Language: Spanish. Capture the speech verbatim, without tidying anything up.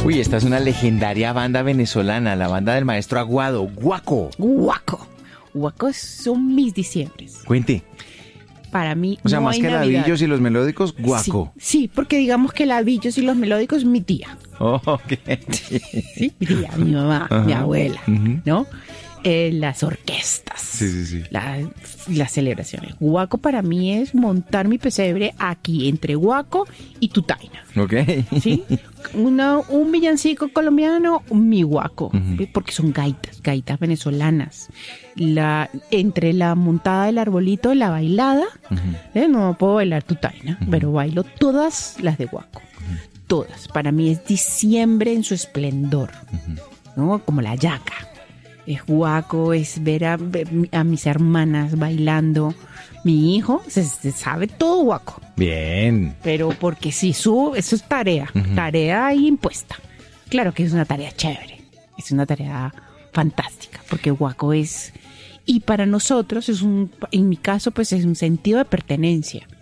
Uy, esta es una legendaria banda venezolana, la banda del maestro Aguado, Guaco. Guaco. Guaco son mis diciembres. Cuente. Para mí O sea, no más hay que Navidad. ladillos y los melódicos, Guaco. Sí, sí, porque digamos que ladillos y los melódicos, mi tía. Oh, ok. Sí, mi tía, mi mamá, Ajá. mi abuela, Ujú. ¿no? Eh, las orquestas, Sí, sí, sí. la- las celebraciones. Guaco para mí es montar mi pesebre aquí entre Guaco y Tutaina, Ok. ¿sí? Una, un villancico colombiano, mi Guaco, Ujú. porque son gaitas, gaitas venezolanas. La, entre la montada del arbolito, la bailada, Ujú. ¿eh? No puedo bailar Tutaina, pero bailo todas las de Guaco, todas. Para mí es diciembre en su esplendor, ¿no? Como la yaca. Es Guaco, es ver a, a mis hermanas bailando. Mi hijo se, se sabe todo Guaco, Bien. pero porque si su, eso es tarea, Ujú. tarea ahí impuesta. Claro que es una tarea chévere, es una tarea fantástica, porque Guaco es, y para nosotros es un, en mi caso pues es un sentido de pertenencia.